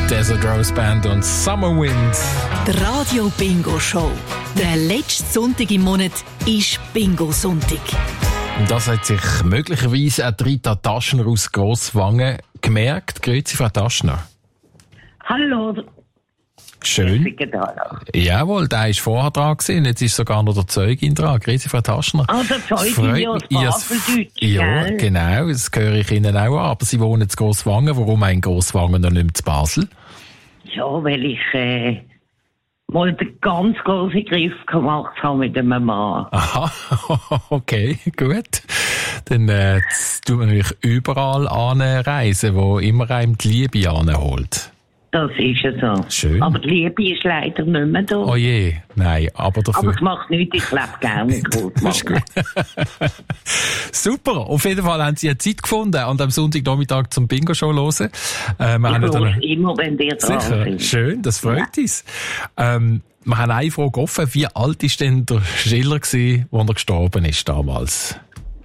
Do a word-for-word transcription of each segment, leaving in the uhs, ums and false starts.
Desert Rose Band und Summer Wind. Die Radio Bingo Show. Der letzte Sonntag im Monat ist Bingo-Sonntag. Das hat sich möglicherweise auch Rita Taschner aus Grosswangen gemerkt. Grüezi, Frau Taschner. Hallo. Schön. Jawohl, der war vorher dran gewesen. Jetzt ist sogar noch der Zeugin dran. Grüezi, Frau Taschner. Ah, der Zeugin, ja, das Baseldeutsch. Ja, gell? genau, das höre ich Ihnen auch an. Aber Sie wohnen in Grosswangen. Warum auch in Grosswangen und nicht mehr zu Basel? Ja, weil ich äh, mal den ganz grossen Griff gemacht habe mit einem Mann. Aha, okay, gut. Dann äh, tun wir natürlich überall anreisen, wo immer einem die Liebe anholt. Das ist ja so. Schön. Aber die Liebe ist leider nicht mehr da. Oh je, nein, aber dafür... Aber es macht nichts, ich lebe gerne mit Grosswangen. Super, auf jeden Fall haben Sie eine Zeit gefunden, an dem Sonntagnachmittag zum Bingo-Show hören. Äh, wir Ich haben höre dann... immer, wenn ihr dran Sicher, seid. schön, das freut uns. Ähm, wir haben eine Frage offen. Wie alt war denn der Schiller, gewesen, als er gestorben ist damals?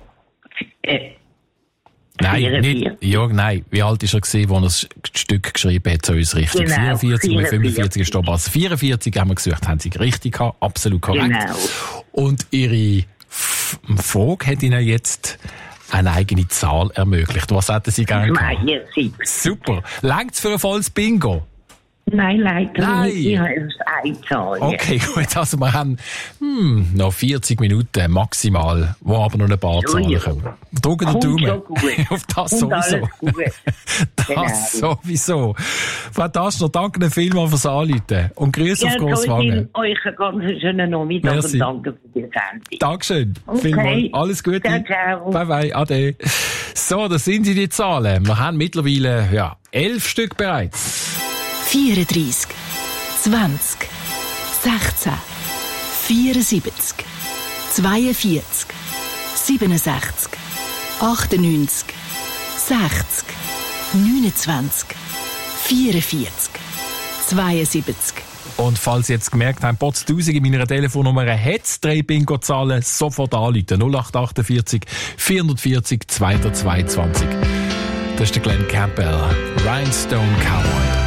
Äh, Nein, vierundvierzig. nicht, ja, nein. Wie alt war er gewesen, als er das Stück geschrieben hat, so uns richtig? Genau, vierundvierzig, mit vierundvierzig. fünfundvierzig gestorben. Also vierundvierzig haben wir gesucht, haben Sie richtig gehabt, absolut korrekt. Genau. Und Ihre F- Frage hat Ihnen jetzt eine eigene Zahl ermöglicht. Was hätten Sie gerne gehabt? zweiundsiebzig. Super. Längt's für ein volles Bingo? Nein, leider Nein. nicht. Ich habe erst eine Zahl. Okay, gut. Also wir haben hm, noch vierzig Minuten maximal, wo aber noch ein paar Zahlen ja. kommen. Drücken den Kommt Daumen. schon gut. Auf das Kommt sowieso. alles gut. Das Genau. sowieso. Frau Taschner, danke Ihnen vielmals fürs Anrufen. Und Grüße Ja, auf Grosswangen. euch einen ganz schönen Nachmittag Merci. und danke für die Sendung. Dankeschön. Okay. Vielmals. Alles Gute. Ciao, ciao. Bye bye. Ade. So, das sind sie die Zahlen. Wir haben mittlerweile, ja, elf Stück bereits. vierunddreissig, zwanzig, sechzehn, vierundsiebzig, zweiundvierzig, siebenundsechzig, achtundneunzig, sechzig, neunundzwanzig, vierundvierzig, zweiundsiebzig. Und falls Sie jetzt gemerkt haben, Potztausend in meiner Telefonnummer hat drei Bingo-Zahlen, sofort anrufen. null acht achtundvierzig, vierundvierzig, zweihundertzweiundzwanzig. Das ist der Glenn Campbell. Rhinestone Cowboy.